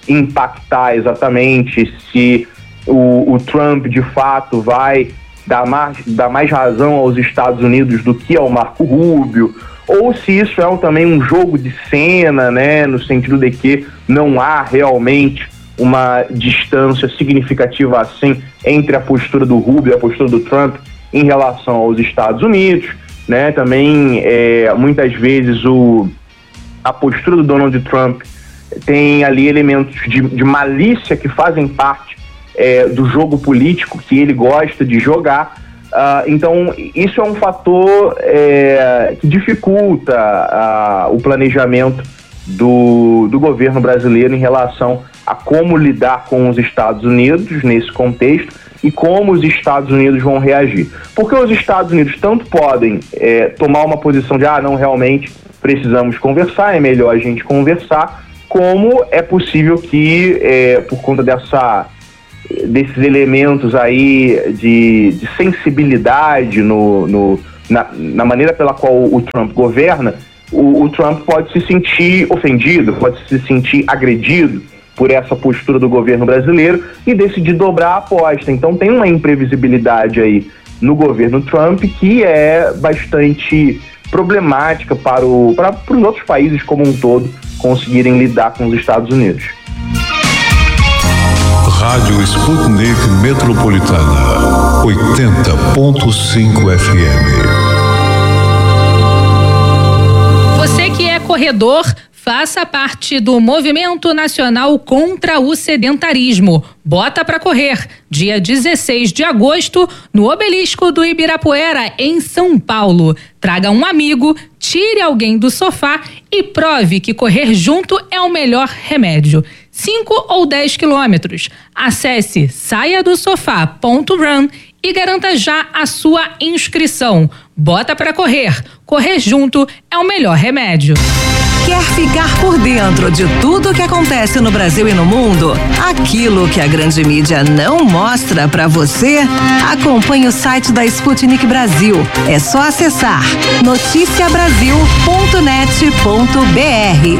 impactar exatamente se o, o Trump de fato vai dar mais, dar mais razão aos Estados Unidos do que ao Marco Rubio, ou se isso é também um jogo de cena, né, no sentido de que não há realmente uma distância significativa assim entre a postura do Rubio e a postura do Trump em relação aos Estados Unidos, né? Também é, muitas vezes o, a postura do Donald Trump tem ali elementos de, de malícia que fazem parte é, do jogo político que ele gosta de jogar. Uh, então isso é um fator é, que dificulta uh, o planejamento do, do governo brasileiro em relação a como lidar com os Estados Unidos nesse contexto e como os Estados Unidos vão reagir. Porque os Estados Unidos tanto podem é, tomar uma posição de, ah, não, realmente precisamos conversar, é melhor a gente conversar, como é possível que, é, por conta dessa, desses elementos aí de, de sensibilidade no, no, na, na maneira pela qual o Trump governa, o, o Trump pode se sentir ofendido, pode se sentir agredido por essa postura do governo brasileiro e decidir dobrar a aposta. Então tem uma imprevisibilidade aí no governo Trump que é bastante problemática para, o, para, para os outros países como um todo conseguirem lidar com os Estados Unidos. Rádio Sputnik Metropolitana, oitenta ponto cinco F M. Você que é corredor, faça parte do Movimento Nacional contra o Sedentarismo. Bota pra correr, dia dezesseis de agosto, no Obelisco do Ibirapuera, em São Paulo. Traga um amigo, tire alguém do sofá e prove que correr junto é o melhor remédio. cinco ou dez quilômetros. Acesse saia do sofá ponto run e garanta já a sua inscrição. Bota pra correr. Correr junto é o melhor remédio. Quer ficar por dentro de tudo que acontece no Brasil e no mundo? Aquilo que a grande mídia não mostra pra você? Acompanhe o site da Sputnik Brasil. É só acessar noticia brasil ponto net ponto b r.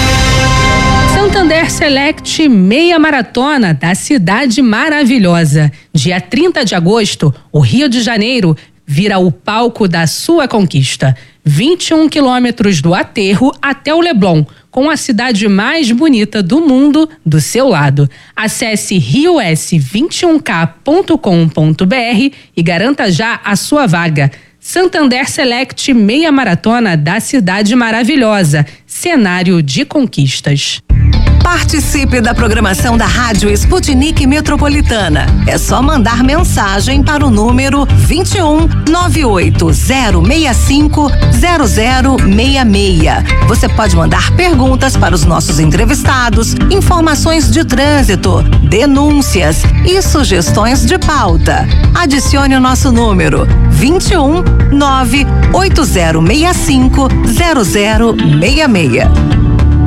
Santander Select Meia Maratona da Cidade Maravilhosa. Dia trinta de agosto, o Rio de Janeiro vira o palco da sua conquista. vinte e um quilômetros do aterro até o Leblon, com a cidade mais bonita do mundo do seu lado. Acesse rio s vinte e um k ponto com ponto b r e garanta já a sua vaga. Santander Select Meia Maratona da Cidade Maravilhosa. Cenário de conquistas. Participe da programação da Rádio Sputnik Metropolitana. É só mandar mensagem para o número vinte e um, nove oito zero seis cinco, zero zero seis seis. Você pode mandar perguntas para os nossos entrevistados, informações de trânsito, denúncias e sugestões de pauta. Adicione o nosso número vinte e um, nove oito zero seis cinco, zero zero seis seis.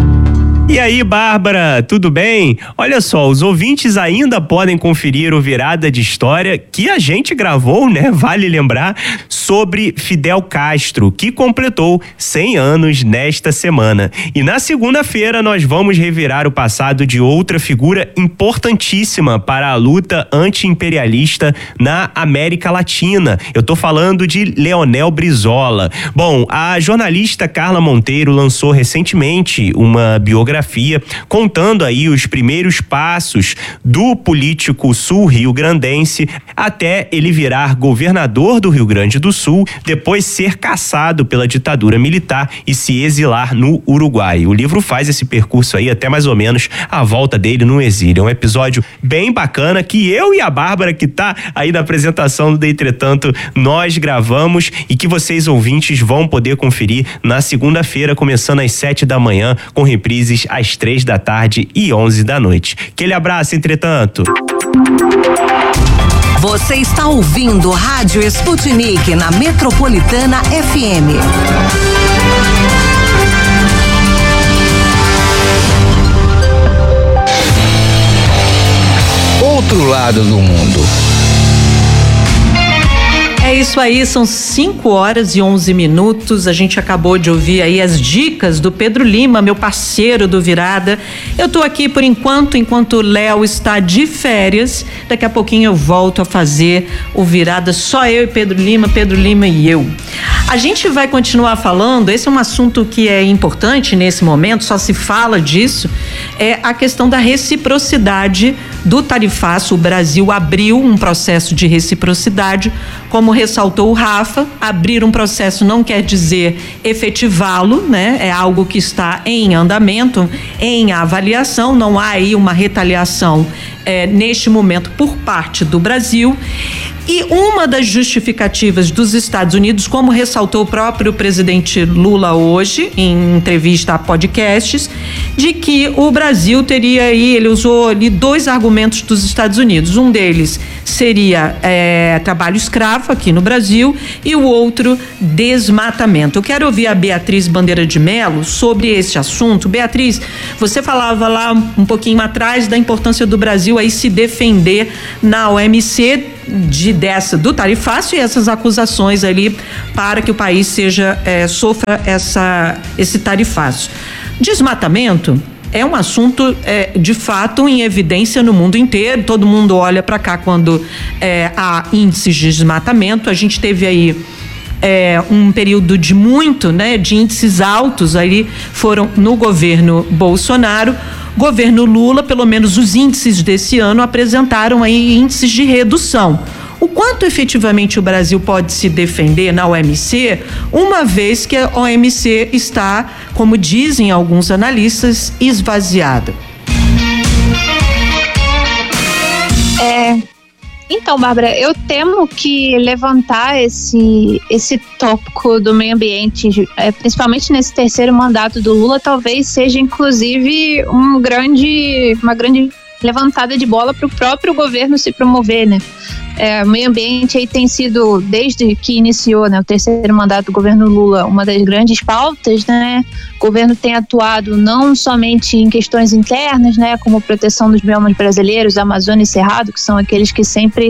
E aí, Bárbara, tudo bem? Olha só, os ouvintes ainda podem conferir o Virada de História que a gente gravou, né? Vale lembrar, sobre Fidel Castro, que completou cem anos nesta semana. E na segunda-feira nós vamos revirar o passado de outra figura importantíssima para a luta anti-imperialista na América Latina. Eu tô falando de Leonel Brizola. Bom, a jornalista Carla Monteiro lançou recentemente uma biografia contando aí os primeiros passos do político sul-rio-grandense até ele virar governador do Rio Grande do Sul, depois ser caçado pela ditadura militar e se exilar no Uruguai. O livro faz esse percurso aí até mais ou menos a volta dele no exílio. É um episódio bem bacana que eu e a Bárbara, que tá aí na apresentação do Entretanto, nós gravamos e que vocês ouvintes vão poder conferir na segunda-feira, começando às sete da manhã, com reprises às três da tarde e onze da noite. Aquele abraço, Entretanto. Você está ouvindo Rádio Sputnik na Metropolitana F M. Outro lado do mundo. É É isso aí, são cinco horas e onze minutos. A gente acabou de ouvir aí as dicas do Pedro Lima, meu parceiro do Virada. Eu tô aqui por enquanto, enquanto o Léo está de férias. Daqui a pouquinho eu volto a fazer o Virada, só eu e Pedro Lima, Pedro Lima e eu. A gente vai continuar falando, esse é um assunto que é importante nesse momento, só se fala disso, é a questão da reciprocidade do tarifaço. O Brasil abriu um processo de reciprocidade, como ressaltou o Rafa. Abrir um processo não quer dizer efetivá-lo, né? É algo que está em andamento, em avaliação, não há aí uma retaliação é, neste momento por parte do Brasil. E uma das justificativas dos Estados Unidos, como ressaltou o próprio presidente Lula hoje, em entrevista a podcasts, de que o Brasil teria aí, ele usou ali dois argumentos dos Estados Unidos. Um deles seria é, trabalho escravo aqui no Brasil e o outro, desmatamento. Eu quero ouvir a Beatriz Bandeira de Mello sobre esse assunto. Beatriz, você falava lá um pouquinho atrás da importância do Brasil aí se defender na O M C de dessa do tarifaço e essas acusações ali para que o país seja é, sofra essa esse tarifaço. Desmatamento é um assunto é, de fato em evidência no mundo inteiro. Todo mundo olha para cá quando é, há índices de desmatamento. A gente teve aí é, um período de muito, né, de índices altos aí foram no governo Bolsonaro. Governo Lula, pelo menos os índices desse ano apresentaram aí índices de redução. O quanto efetivamente o Brasil pode se defender na O M C, uma vez que a O M C está, como dizem alguns analistas, esvaziada? É, então, Bárbara, eu temo que levantar esse, esse tópico do meio ambiente, é, principalmente nesse terceiro mandato do Lula, talvez seja inclusive um grande, uma grande levantada de bola para o próprio governo se promover, né? É, o meio ambiente aí tem sido, desde que iniciou, né, o terceiro mandato do governo Lula, uma das grandes pautas, né? O governo tem atuado não somente em questões internas, né, como proteção dos biomas brasileiros, Amazônia e Cerrado, que são aqueles que sempre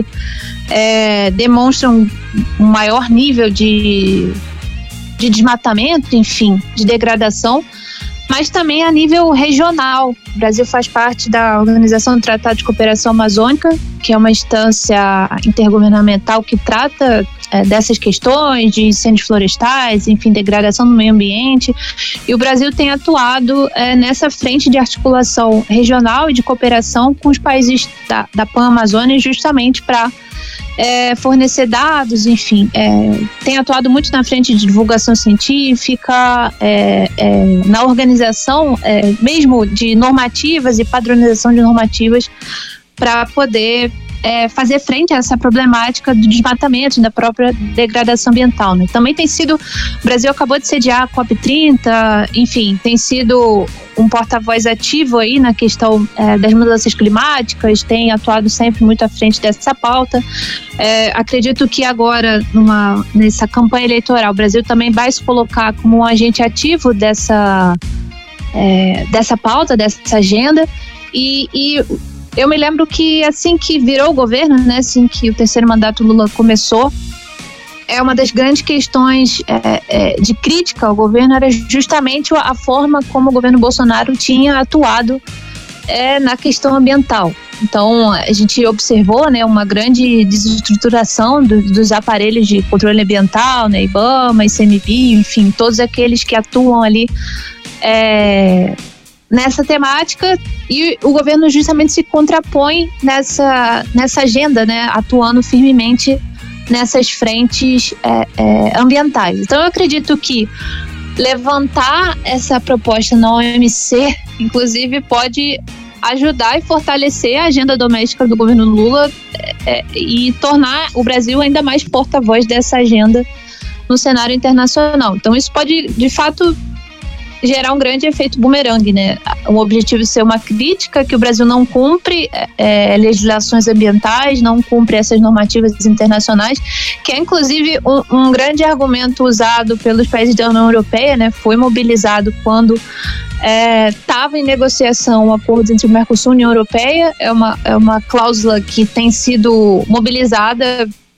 é, demonstram um maior nível de, de desmatamento, enfim, de degradação, mas também a nível regional. O Brasil faz parte da Organização do Tratado de Cooperação Amazônica, que é uma instância intergovernamental que trata é, dessas questões de incêndios florestais, enfim, degradação do meio ambiente. E o Brasil tem atuado é, nessa frente de articulação regional e de cooperação com os países da, da Pan-Amazônia, justamente para É, fornecer dados, enfim, é, tem atuado muito na frente de divulgação científica, é, é, na organização é, mesmo de normativas e padronização de normativas para poder é, fazer frente a essa problemática do desmatamento e da própria degradação ambiental, né? Também tem sido, o Brasil acabou de sediar a COP trinta, enfim, tem sido um porta-voz ativo aí na questão é, das mudanças climáticas, tem atuado sempre muito à frente dessa pauta. É, acredito que agora, numa, nessa campanha eleitoral, o Brasil também vai se colocar como um agente ativo dessa, é, dessa pauta, dessa agenda, e, e eu me lembro que assim que virou o governo, né, assim que o terceiro mandato Lula começou, é uma das grandes questões é, é, de crítica ao governo era justamente a forma como o governo Bolsonaro tinha atuado é, na questão ambiental. Então, a gente observou, né, uma grande desestruturação do, dos aparelhos de controle ambiental, né, IBAMA, I C M B I, enfim, todos aqueles que atuam ali é, nessa temática, e o governo justamente se contrapõe nessa, nessa agenda, né, atuando firmemente nessas frentes é, é, ambientais. Então eu acredito que levantar essa proposta na O M C, inclusive, pode ajudar e fortalecer a agenda doméstica do governo Lula é, é, e tornar o Brasil ainda mais porta-voz dessa agenda no cenário internacional. Então isso pode, de fato, gerar um grande efeito bumerangue, né? O objetivo é ser uma crítica que o Brasil não cumpre é, legislações ambientais, não cumpre essas normativas internacionais, que é inclusive um, um grande argumento usado pelos países da União Europeia, né? Foi mobilizado quando estava é, em negociação o acordo entre o Mercosul e a União Europeia. É uma, é uma cláusula que tem sido mobilizada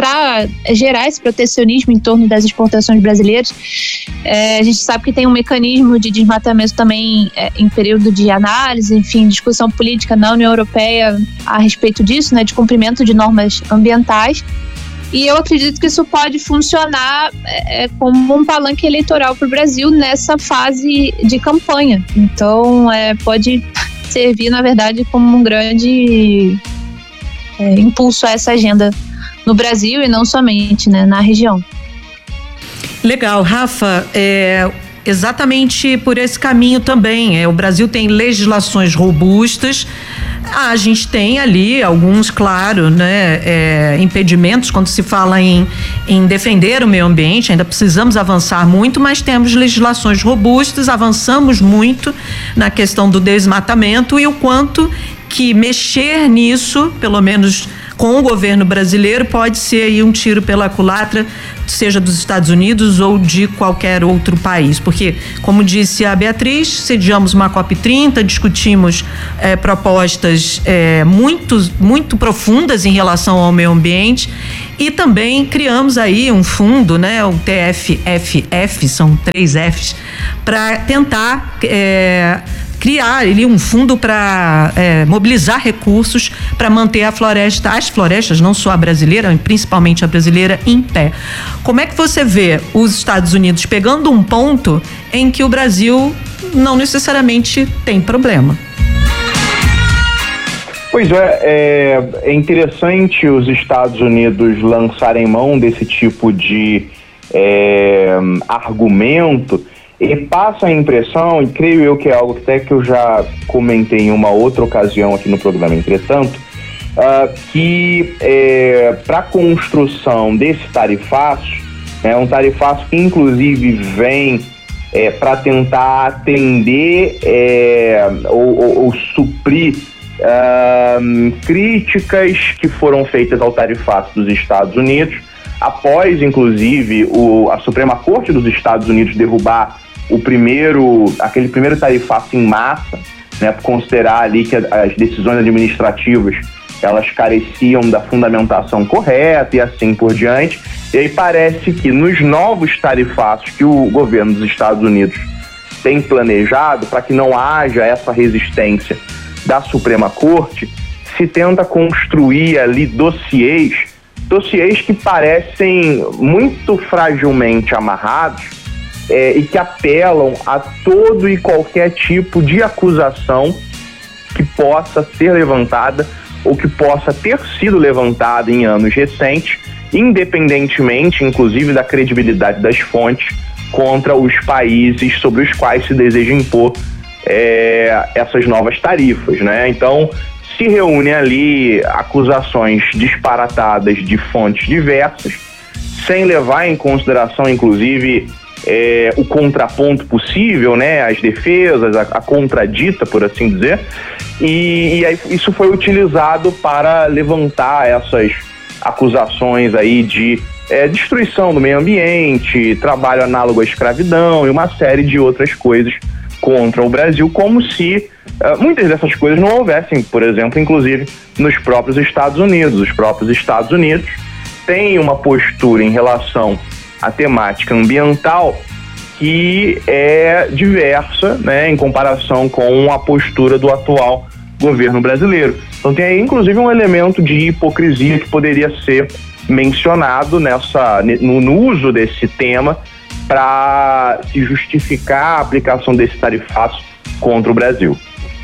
para gerar esse protecionismo em torno das exportações brasileiras. É, a gente sabe que tem um mecanismo de desmatamento também é, em período de análise, enfim, discussão política na União Europeia a respeito disso, né, de cumprimento de normas ambientais. E eu acredito que isso pode funcionar é, como um palanque eleitoral para o Brasil nessa fase de campanha. Então, é, pode servir, na verdade, como um grande é, impulso a essa agenda no Brasil e não somente, né, na região. Legal, Rafa, é, exatamente por esse caminho também. É, o Brasil tem legislações robustas. Ah, a gente tem ali alguns, claro, né, é, impedimentos quando se fala em, em defender o meio ambiente. Ainda precisamos avançar muito, mas temos legislações robustas, avançamos muito na questão do desmatamento e o quanto que mexer nisso, pelo menos com o governo brasileiro, pode ser aí um tiro pela culatra, seja dos Estados Unidos ou de qualquer outro país. Porque, como disse a Beatriz, sediamos uma COP trinta, discutimos eh, propostas eh, muito, muito profundas em relação ao meio ambiente e também criamos aí um fundo, né, o T F F F, são três Fs, para tentar eh, criar ali um fundo para é, mobilizar recursos para manter a floresta, as florestas, não só a brasileira, principalmente a brasileira, em pé. Como é que você vê os Estados Unidos pegando um ponto em que o Brasil não necessariamente tem problema? Pois é, é, é interessante os Estados Unidos lançarem mão desse tipo de é, argumento. E passa a impressão, e creio eu que é algo até que eu já comentei em uma outra ocasião aqui no programa, entretanto, uh, que é, para a construção desse tarifaço, é um tarifaço que inclusive vem é, para tentar atender é, ou, ou, ou suprir uh, críticas que foram feitas ao tarifaço dos Estados Unidos, após inclusive o, a Suprema Corte dos Estados Unidos derrubar o primeiro, aquele primeiro tarifaço em massa, né, por considerar ali que as decisões administrativas elas careciam da fundamentação correta e assim por diante. E aí parece que nos novos tarifaços que o governo dos Estados Unidos tem planejado, para que não haja essa resistência da Suprema Corte, se tenta construir ali dossiês, dossiês que parecem muito fragilmente amarrados, É, e que apelam a todo e qualquer tipo de acusação que possa ser levantada ou que possa ter sido levantada em anos recentes, independentemente, inclusive, da credibilidade das fontes contra os países sobre os quais se deseja impor é, essas novas tarifas, né? Então, se reúnem ali acusações disparatadas de fontes diversas, sem levar em consideração, inclusive, É, o contraponto possível, né, as defesas, a, a contradita, por assim dizer, e, e aí isso foi utilizado para levantar essas acusações aí de é, destruição do meio ambiente, trabalho análogo à escravidão e uma série de outras coisas contra o Brasil, como se uh, muitas dessas coisas não houvessem, por exemplo, inclusive nos próprios Estados Unidos. Os próprios Estados Unidos têm uma postura em relação a temática ambiental que é diversa, né, em comparação com a postura do atual governo brasileiro. Então tem aí inclusive um elemento de hipocrisia que poderia ser mencionado nessa, no, no uso desse tema para se justificar a aplicação desse tarifaço contra o Brasil.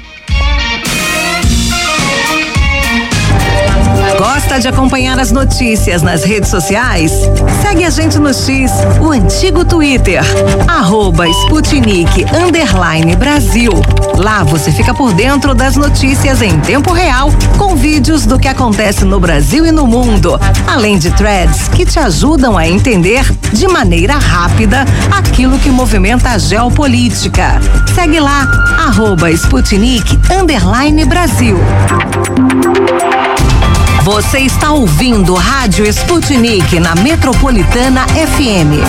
Gosta de acompanhar as notícias nas redes sociais? Segue a gente no X, o antigo Twitter, arroba Sputnik underline Brasil. Lá você fica por dentro das notícias em tempo real, com vídeos do que acontece no Brasil e no mundo, além de threads que te ajudam a entender de maneira rápida aquilo que movimenta a geopolítica. Segue lá, arroba Sputnik underline Brasil. Você está ouvindo Rádio Sputnik na Metropolitana F M.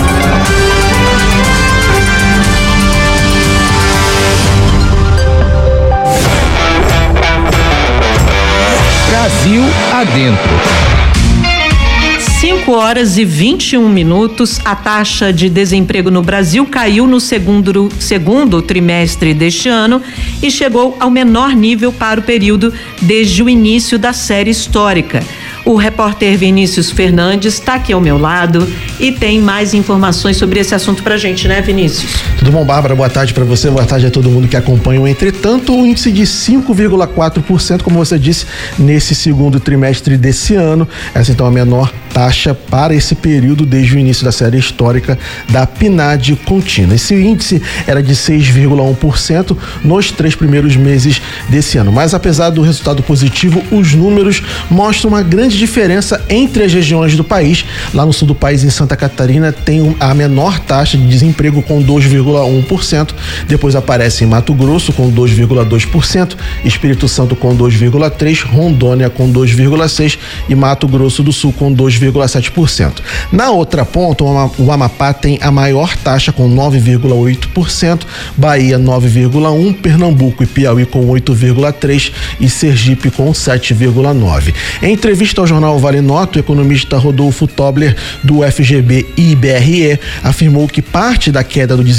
Brasil Adentro. cinco cinco horas e vinte e um minutos. A taxa de desemprego no Brasil caiu no segundo, segundo trimestre deste ano e chegou ao menor nível para o período desde o início da série histórica. O repórter Vinícius Fernandes está aqui ao meu lado e tem mais informações sobre esse assunto pra gente, né, Vinícius? Tudo bom, Bárbara? Boa tarde para você, boa tarde a todo mundo que acompanha o Entretanto. O índice de cinco vírgula quatro por cento, como você disse, nesse segundo trimestre desse ano. Essa então é a menor taxa para esse período desde o início da série histórica da P N A D contínua. Esse índice era de seis vírgula um por cento nos três primeiros meses desse ano. Mas apesar do resultado positivo, os números mostram uma grande diferença entre as regiões do país. Lá no sul do país, em Santa Catarina, tem a menor taxa de desemprego com dois vírgula um por cento. Depois aparece em Mato Grosso com dois vírgula dois por cento, Espírito Santo com dois vírgula três por cento, Rondônia com dois vírgula seis por cento e Mato Grosso do Sul com dois vírgula sete por cento. Na outra ponta, o Amapá tem a maior taxa com nove vírgula oito por cento, Bahia nove vírgula um por cento, Pernambuco e Piauí com oito vírgula três por cento e Sergipe com sete vírgula nove por cento. Em entrevista ao jornal Vale Nota, o economista Rodolfo Tobler, do F G B e I B R E, afirmou que parte da queda do desemprego